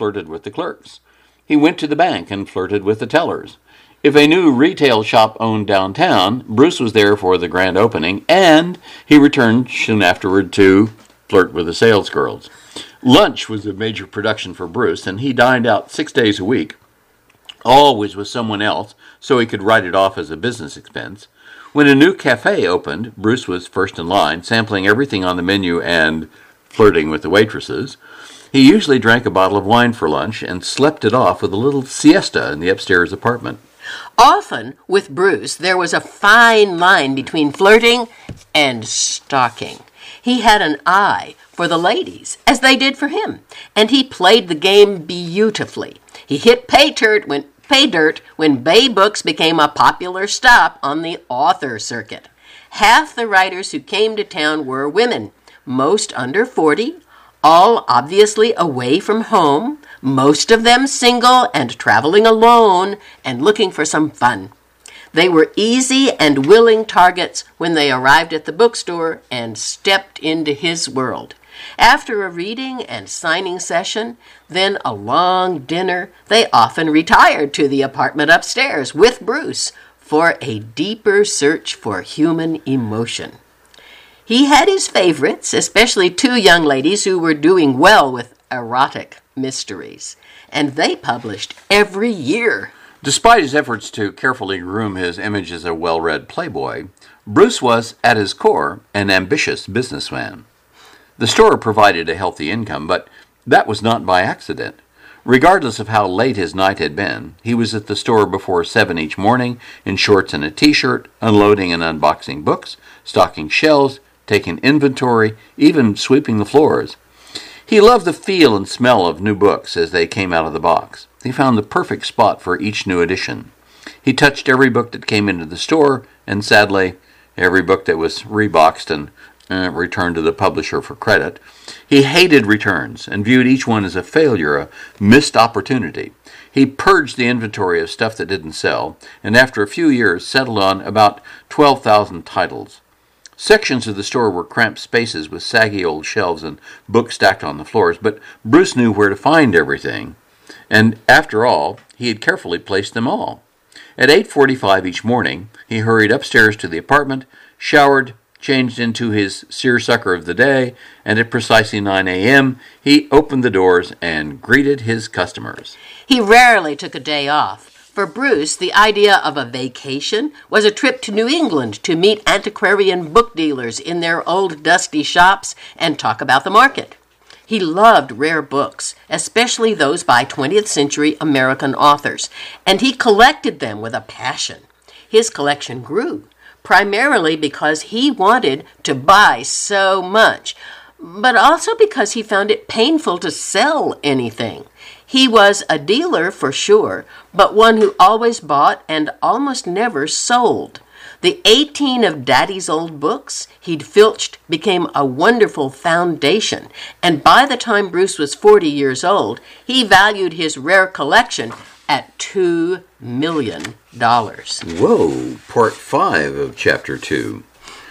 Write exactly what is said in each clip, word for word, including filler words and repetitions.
flirted with the clerks. He went to the bank and flirted with the tellers. If a new retail shop owned downtown, Bruce was there for the grand opening, and he returned soon afterward to flirt with the salesgirls. Lunch was a major production for Bruce, and he dined out six days a week, always with someone else, so he could write it off as a business expense. When a new cafe opened, Bruce was first in line, sampling everything on the menu and flirting with the waitresses. He usually drank a bottle of wine for lunch and slept it off with a little siesta in the upstairs apartment. Often, with Bruce, there was a fine line between flirting and stalking. He had an eye for the ladies, as they did for him, and he played the game beautifully. He hit pay dirt when, pay dirt when Bay Books became a popular stop on the author circuit. Half the writers who came to town were women, most under forty, all obviously away from home, most of them single and traveling alone and looking for some fun. They were easy and willing targets when they arrived at the bookstore and stepped into his world. After a reading and signing session, then a long dinner, they often retired to the apartment upstairs with Bruce for a deeper search for human emotion. He had his favorites, especially two young ladies who were doing well with erotic mysteries, and they published every year. Despite his efforts to carefully groom his image as a well-read playboy, Bruce was, at his core, an ambitious businessman. The store provided a healthy income, but that was not by accident. Regardless of how late his night had been, he was at the store before seven each morning in shorts and a t-shirt, unloading and unboxing books, stocking shelves, taking inventory, even sweeping the floors. He loved the feel and smell of new books as they came out of the box. He found the perfect spot for each new edition. He touched every book that came into the store, and sadly, every book that was reboxed and uh, returned to the publisher for credit. He hated returns and viewed each one as a failure, a missed opportunity. He purged the inventory of stuff that didn't sell, and after a few years settled on about twelve thousand titles. Sections of the store were cramped spaces with saggy old shelves and books stacked on the floors, but Bruce knew where to find everything. And after all, he had carefully placed them all. At eight forty-five each morning, he hurried upstairs to the apartment, showered, changed into his seersucker of the day, and at precisely nine a.m., he opened the doors and greeted his customers. He rarely took a day off. For Bruce, the idea of a vacation was a trip to New England to meet antiquarian book dealers in their old dusty shops and talk about the market. He loved rare books, especially those by twentieth century American authors, and he collected them with a passion. His collection grew, primarily because he wanted to buy so much, but also because he found it painful to sell anything. He was a dealer for sure, but one who always bought and almost never sold. The eighteen of Daddy's old books he'd filched became a wonderful foundation, and by the time Bruce was forty years old, he valued his rare collection at two million dollars. Whoa, part five of chapter two.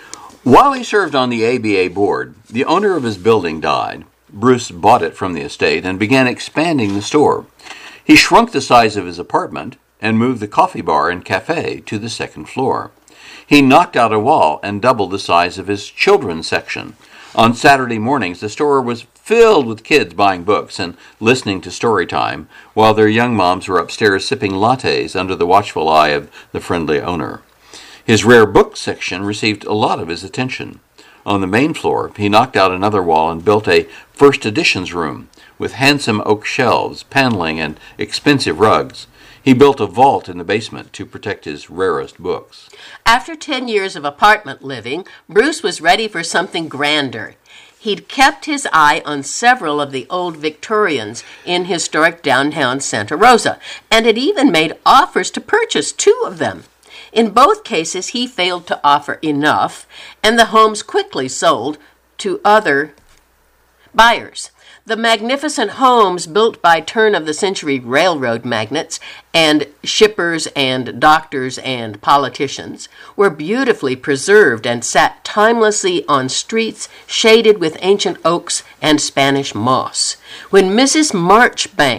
While he served on the A B A board, the owner of his building died. Bruce bought it from the estate and began expanding the store. He shrunk the size of his apartment and moved the coffee bar and cafe to the second floor. He knocked out a wall and doubled the size of his children's section. On Saturday mornings, the store was filled with kids buying books and listening to story time, while their young moms were upstairs sipping lattes under the watchful eye of the friendly owner. His rare book section received a lot of his attention. On the main floor, he knocked out another wall and built a first editions room with handsome oak shelves, paneling, and expensive rugs. He built a vault in the basement to protect his rarest books. After ten years of apartment living, Bruce was ready for something grander. He'd kept his eye on several of the old Victorians in historic downtown Santa Rosa, and had even made offers to purchase two of them. In both cases, he failed to offer enough, and the homes quickly sold to other buyers. The magnificent homes built by turn-of-the-century railroad magnates and shippers and doctors and politicians were beautifully preserved and sat timelessly on streets shaded with ancient oaks and Spanish moss. When Missus Marchbank